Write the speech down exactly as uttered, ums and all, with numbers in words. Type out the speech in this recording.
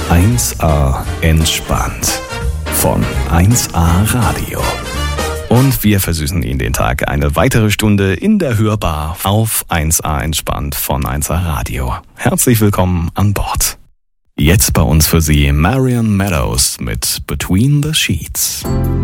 eins a entspannt von eins a Radio. Und wir versüßen Ihnen den Tag eine weitere Stunde in der Hörbar auf eins a entspannt von eins a Radio. Herzlich willkommen an Bord. Jetzt bei uns für Sie Marion Meadows mit Between the Sheets.